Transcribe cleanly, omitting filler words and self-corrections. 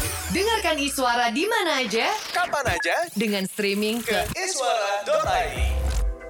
Dengarkan Iswara di mana aja, Kapan aja dengan streaming ke iswara.id.